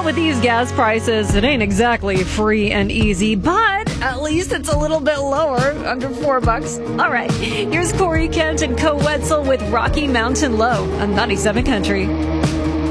with these gas prices, it ain't exactly free and easy, but at least it's a little bit lower, under $4. All right, here's Corey Kent and Co Wetzel with Rocky Mountain Low on 97 Country.